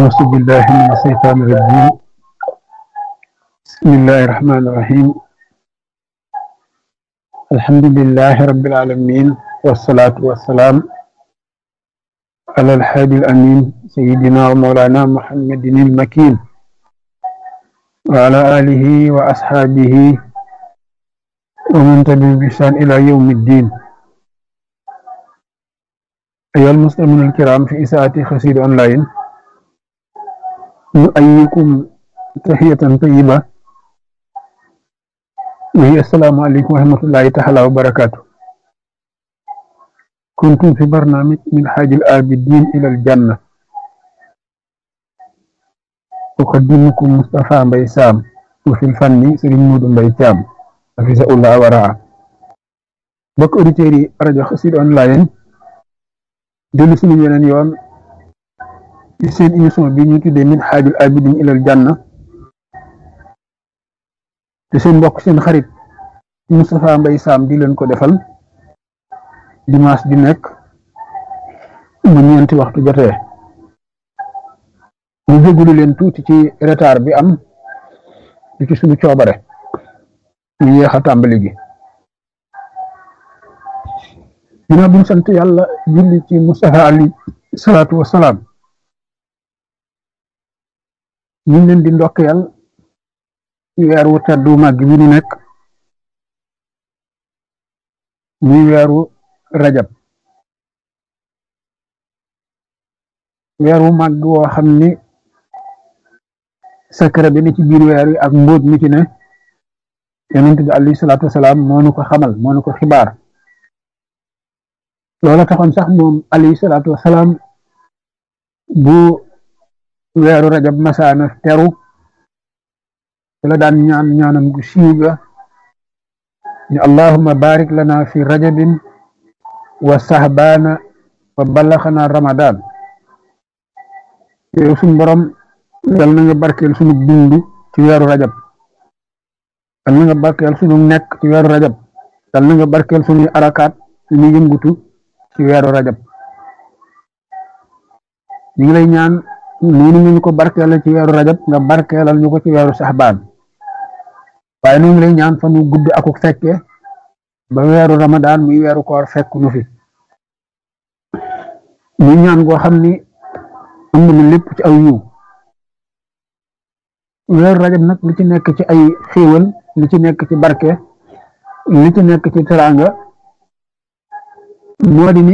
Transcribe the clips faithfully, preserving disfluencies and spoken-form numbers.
أعوذ بالله من الشيطان الرجيم بسم الله الرحمن الرحيم الحمد لله رب العالمين والصلاة والسلام على الحادي الأمين سيدنا ومولانا محمد المكين وعلى آله وأصحابه ومن تبعهم بإحسان إلى يوم الدين. أيها المسلمون الكرام في إساءة خسير أونلاين، نؤيكم تحية طيبة وهي السلام عليكم ورحمة الله تعالى وبركاته. كنتم في برنامج من حاج الآبدين إلى الجنة، أقدمكم مصطفى مباي سام، وفي الفن سيرين مودو مباي تيام حفظه الله ورعاه. بك أوديتيري راديو خسير أونلاين dellu suñu yeneen yoon ci seen émission bi ñu tuddee min xaajul abidin ilal janna te seen mbokk seen xarit Moustapha Mbaye Sam di leen ko defal dimanche di nekk mu ñeenti waxtu jotee. ñu jégalu leen tuuti ci retard bi am di ci suñu coobare ñu yéex a tàmbali gi. ginnaaw bi ñu sant yàlla julli ci Mustafa alayhi salaatu wa salaam, ñu ngi leen di ndokkeel ci weeru teddu màgg bi ñu nekk muy weeru rajab, weeru màgg woo xam ni secret bi ni ci biir weer wi ak mbóot mi ci ne yonent bi alayhi salaatu wa salaam moo nu ko xamal, moo nu ko xibaar. loola taxoon sax moom alayhi salaatu wasalaam bu weeru rajab masaana teru la daan ñaan ñaanam gu siiw ga ni allahumma barik lana fi rajabin wa sahbaana wa ballaxana ramadan. yow suñ borom yal na nga barkeel sunu dund ci weeru rajab, yal na nga barkeel sunu nekk ci weeru rajab, yal na nga barkeel sunuy arakaat suñu yëngutu ci weeru rajab. ñu ngi lay ñaan noonu ñu ko barkeelal ci weeru rajab nga barkeelal ñu ko ci weeru saxbaan, waaye ñu ngi lay ñaan fa nu gudd akuk fekke ba weeru ramadaan muy weeru koor fekk nu fi. ñu ñaan goo xam ni am na lépp ci aw yiw. weeru rajab nag li ci nekk ci ay xéewal, li ci nekk ci barke, li ci nekk ci teraanga moo di ni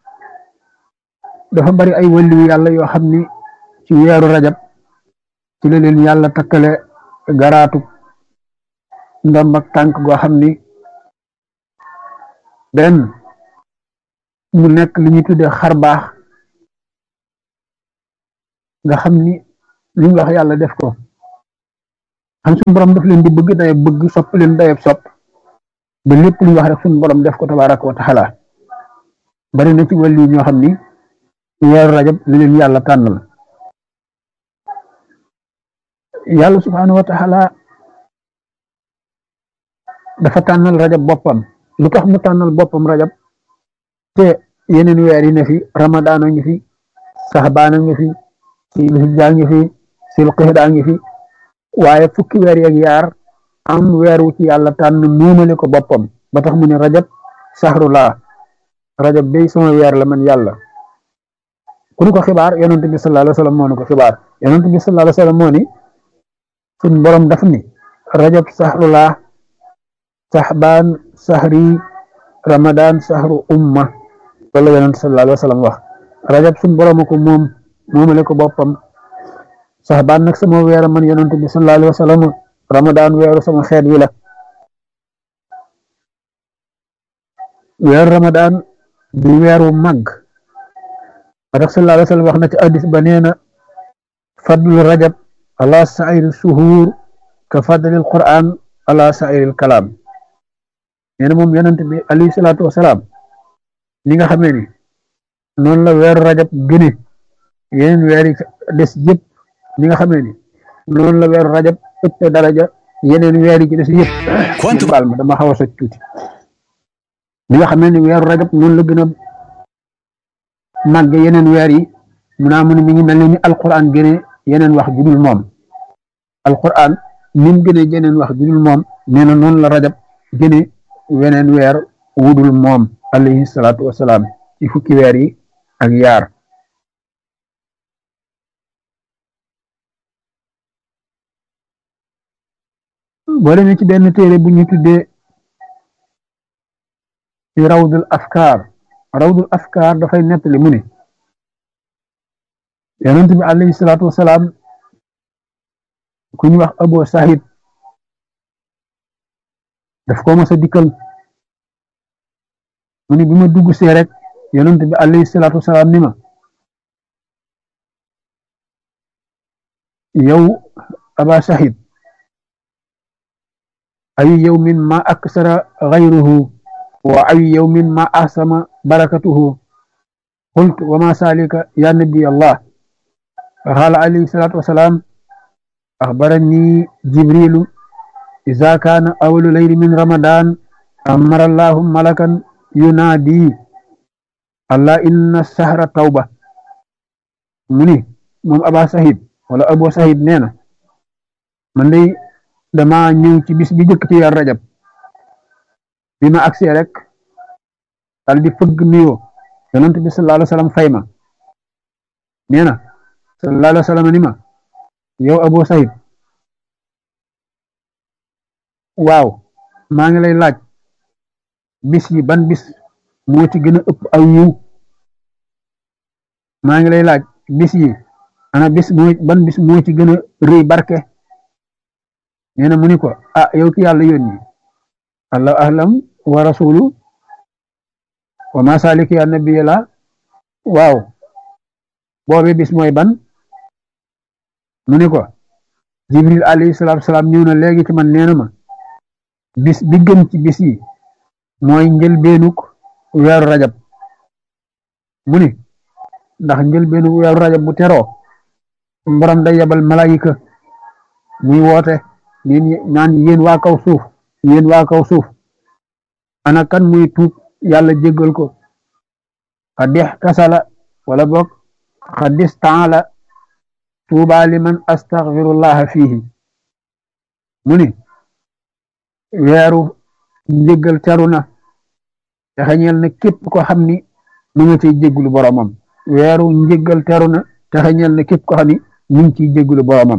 dafa bari ay wàllu yàlla yoo xam ni ci weeru rajab ci la leen yàlla takkale garaatu ndomb ak tànk goo xam ni benn mu nekk li ñuy tuddee xar baax nga xam ni li ñu wax yàlla def ko xam suñu borom daf leen di bëgg dayeb bëgg, sopp leen dayeb sopp, ba lépp lu ñu wax rek suñu borom def ko tabaaraka wa taala. bari na ci wàllu ñoo xam ni weeru rajab li leen yàlla tànnal. yàlla subhaanahu wa taala dafa tànnal rajab boppam. lu tax mu tànnal boppam rajab te yeneen weer yi ne fi ramadaan a ngi fi, saxbaan a ngi fi, silhijja ngi fi, silqixda ngi fi, waaye fukki weer yeeg yaar am weer wu ci yàlla tànn muumale ko boppam ba tax mu ne rajab sahrullah, rajab bay sama weer la man yàlla. ku ñu ko xibaar yonent bi sallallahu alayhi wa sallam moo ñu ko xibaar. yonent bi sallallahu alayhi wa sallam moo ni suñ borom daf ni rajab sahrullah, saxbaan sahri, ramadan sahru umma. loolu la yonent sallallahu alayhi wa sallam wax. rajab suñ borom ko moom moomale ko boppam, saxbaan nag sama weer man yonent bi sallallahu alayhi wa sallam, ramadan weeru sama xeet wi la. weeru ramadan di weeru màgg tax sallallahu alayhi wa sallam wax na ci hadis ba nee na fadlu rajab ala sairi suhuur ka fadlil quran ala sairil kalaam. nee na moom yonent bi alayhi salaatu wasalaam li nga xamee ni noonu la weeru rajab gëne yeneen weer yi des yëpp, li nga xamee ni noonu la weeru rajab ëpp daraja yeneen weer yi ci des yëpp. baal ma dama xaw a soj tuuti. li nga xamee ni weeru rajab noonu la gën a màgg yeneen weer yi mu naa mu ne mi ngi mel ni alquran gëne yeneen wax judul moom alquran ni mu gëne yeneen wax judul moom nee na noonu la rajab gëne weneen weer wudul moom alayhi salaatu wasalaam ci fukki weer yi ak yaar boo demee ci benn téere bu ñu tuddee ci rawdul afkaar rawdul afkaar dafay nettali mu ne yonent bi alayhi salaatu wasalaam ku ñu wax Abu Sahid daf ko mas a dikkal mu ne bi ma dugg see rek yonent bi alayhi salaatu wasalaam ni ma yow Aba Sahid ay yawmin ma aksara ghayruhu wa ay yawmin ma ahsama barakatuhu qultu wa ma salika ya nabi Allah qala alayhi salatu wassalam akhbarani jibril idha kana awwalu layli min ramadan amara Allah malakan yunadi alla inna sahra tawba muni mom Aba Sahid wala Abu Sahid neena man day dama ñëw ci bis bi jëkk ci weer rajab bi ma agsee rek dal di fëgg nuyoo yonent bi sallallahu alayhi wa sallam fay ma nee na sallallahu alayhi wa sallam ni ma yow Abu Sahid waaw maa ngi lay laaj bis yi ban bis moo ci gën a ëpp aw yiw maa ngi lay laaj bis yi ana bis moo ban bis moo ci gën a rëy barke nee na mu ni ko ah yow ki yàlla yónni allahu ahlam wa rasulu wa ma salik ya nabi la waaw boobe bis mooy ban mu ni ko jibril alayhi salatu wasalaam ñëw na léegi ci man nee na ma bis bi gën ci bis yi mooy njëlbeenuk weeru rajab mu ni ndax njëlbeenuk weeru rajab bu teroo borom day yebal malayika muy woote naan yéen waa kaw suuf yéen waa kaw suuf ana kan muy tuub yàlla jéggal ko xadix tasala wala boog xadis taala tuuba liman astaghfirullah fihi mu ni weeru njéggal teru na te xañeel na képp ko xam ni mu nga ciy jéggulu boromam weeru njéggal teru na te xañeel na képp ko xam ni mu ngi ciy jéggulu boromam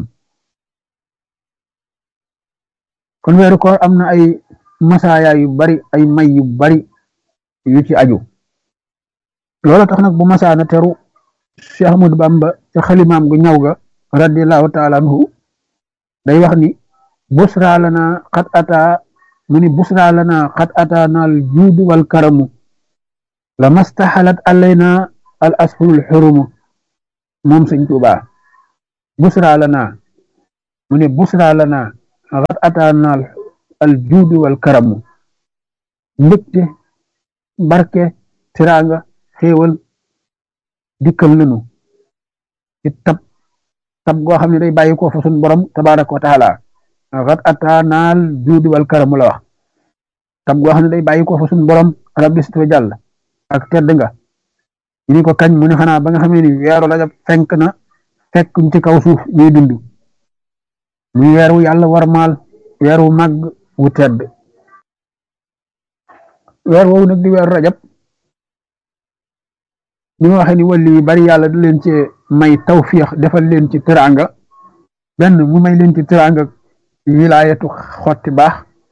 kon weeru koor am na ay masaaya yu bari ay may yu bari yu ci aju loolu tax nag bu masaana teru Cheikh Ahmadou Bamba ca xalimaam gu ñaw ga radiyallahu taala anhu day wax ni busra lana qad ata mu ni busra lana qad atana al juud wal karamu la mastahalat alayna al ashurul xurumu moom Sëñ Tuubaa busra lana mu ni busra lana qad atana al juud wal karamu mbégte barke tiraanga xéewal dikkal nanu ci tab tab goo xam ne day bàyyi ko fa sun borom tabaraka wa taala qad atana al juud wal karamu la wax tab goo xam ne day bàyyi ko fa sun borom rabbi situ jàll ak tedd nga ñu ni ko kañ mu ne xanaa ba nga xamee ni weeru Rajab fenk na fekkuñ ci kaw suuf ñuy dund muy weeru yàlla warmaal weeru màgg wu tedd weer woowu nag di weeru Rajab ni ma waxee ni wàlli yu bari yàlla da leen ci may tawfiix defal leen ci teraanga benn mu may leen ci teraanga wilaayatu xotti baax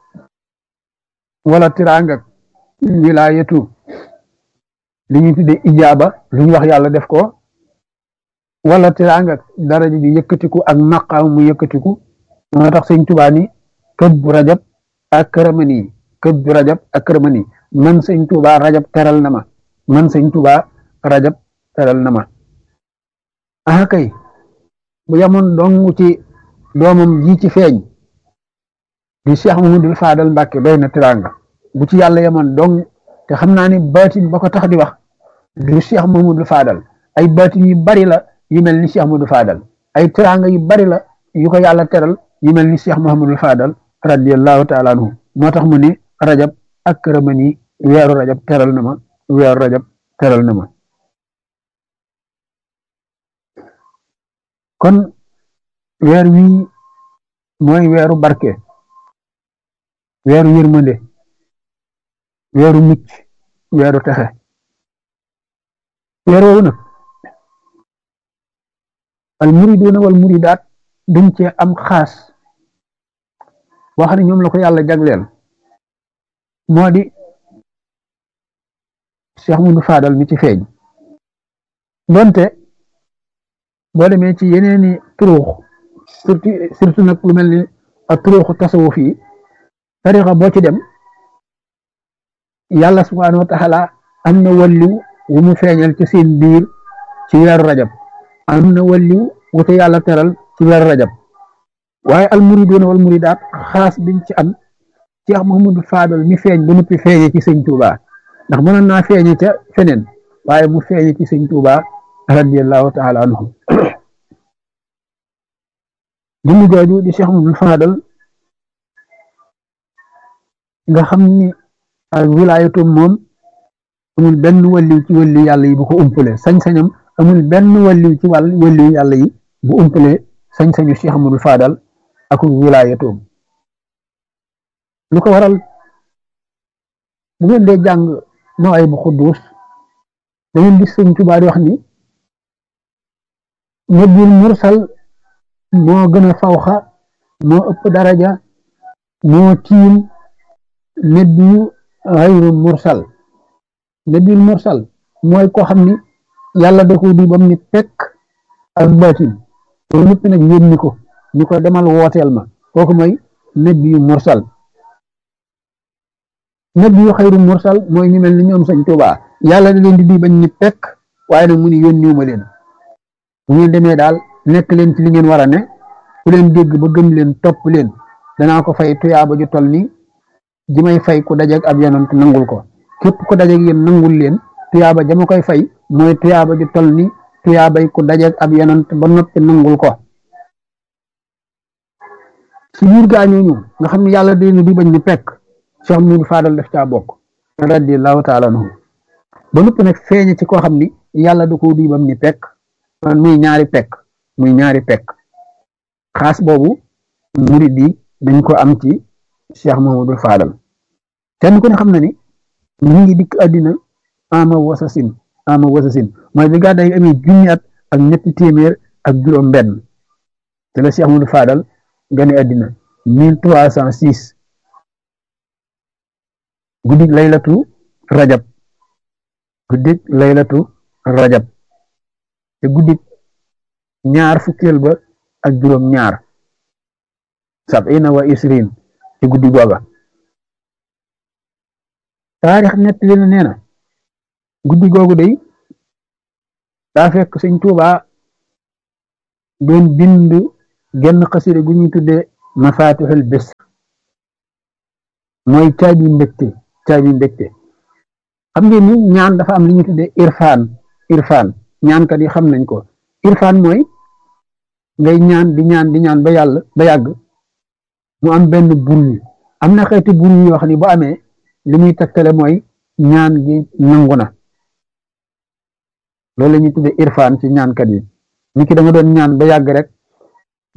wala teraanga wilaayatu li ñu tuddee ijaaba lu ñu wax yàlla def ko wala teraanga daraja ji yëkkatiku ak maqaam mu yëkkatiku moo tax Sëñ Tuubaa ni kët bu rajab ak këramani kët bu rajab ak këramani man Sëñ Tuubaa rajab teral na ma man Sëñ Tuubaa rajab teral na ma ah kay bu yamoon dong ci doomam ji ci feeñ di Cheikh Mamadou Fadal Mbàkke doy na teraanga bu ci yàlla yamoon dong te xam naa ni baatin ba ko tax di wax du Cheikh Mamadou Fadal ay baatin yu bari la yu mel ni Cheikh Mamadou Fadal ay teraanga yu bari la yu ko yàlla teral yu mel ni Cheikh Mahamadul Fadal radiyallahu taala anhu moo tax mu ne rajab ak këramani weeru rajab teral na ma weeru rajab teral na ma kon weer wii mooy weeru barke weeru yërmande weeru mucc weeru texe weer woowu nag al muriduuna wal muridaat dañ cee am xaas boo xam ne ñoom la ko yàlla jagleel moo di Cheikh Moudou Fadal mi ci feeñ donte boo demee ci yeneeni turuux surtout surtout nag lu mel ni ak turuuxu tasawuf yi tarixa boo ci dem yàlla subhaanahu wa taala am na walliw wu mu feeñal ci seen biir ci weeru rajab am na walliw wu te yàlla teral ci weeru rajab waaye al muriduuna wal muridaat xaas biñ ci am Cheikh Mouhamadou Fadal mi feeñ ba noppi feeñe ci sëñ Touba ndax mënoon naa feeñe ca feneen waaye mu feeñe ci sëñ Touba radiyallahu taala anhu jëmm jooju di Cheikh Mouhamadou Fadal nga xam ni ak wilaayatu moom amul benn walliw ci walliw yàlla yi bu ko umpale sañ-sañam amul benn walliw ci wàll walliw yàlla yi bu umpale sañ-sañu Cheikh Mouhamadou Fadal ak wilaayatoom lu ko waral bu ngeen dee jàng nooy bu xudduus da ngeen gis sëñ Tuubaa di wax ni nabiyul mursal moo gën a fawxa moo ëpp daraja moo tiim nabiyu xayru mursal nabiyul mursal mooy koo xam ni yàlla da ko di bam ni pekk ak baatin loolu ñëpp nag yónni ko ñu ko demal wooteel ma kooku mooy nabiyu mursal nabiyu xayru mursal mooy ñu mel ni ñoom sëñ Tuubaa yàlla da leen di di bañ ni pekk waaye nag mu ni yónniwuma leen bu ngeen demee daal nekk leen ci li ngeen war a ne ku leen dégg ba gëm leen topp leen danaa ko fay tuyaaba ju tol ni ji may fay ku dajeeg ab yonent nangul ko képp ku dajeeg yéen nangul leen tuyaaba jama koy fay mooy tuyaaba ju tol ni tuyaabay ku dajeeg ab yonent ba noppi nangul ko ci biir gaañooñu nga xam ne yàlla da leen di bañ ni pekk Cheikh Moudou Fadal daf caa bokk radiyallahu taala anhu ba noppi nag feeñe ci koo xam ni yàlla da ko di bam ni pekk man muy ñaari pekk muy ñaari pekk xaas boobu murid yi dañ ko am ci Cheikh Mouhamadou Fadal kenn ku ne xam na ni mu ngi dikk àddina ama wasasin ama wasasin mooy bi gàddaay yi amee junni at ak ñetti téeméer ak juróom benn te la Cheikh Mouhamadou Fadal gane àddina mille trois cent six guddik laylatu rajab guddik laylatu rajab te guddik ñaar fukkeel ba ak juróom ñaar sab'ina wa isrin ci guddi googa taarix nett li na nee na guddi googu day daa fekk sëñ Tuubaa doon bind genn xasida gu ñuy tuddee mafatihul bisr mooy caabi mbégte caabi mbégte xam ngeen ni ñaan dafa am li ñuy tuddee irfaan irfaan ñaankat yi xam nañ ko irfaan mooy ngay ñaan di ñaan di ñaan ba yàlla ba yàgg mu am benn bruit am na xeeti bruit yoo xam ne bu amee li muy tegtale mooy ñaan gi nangu na loolu la ñuy tuddee irfaan ci ñaankat yi nit ki da nga doon ñaan ba yàgg rek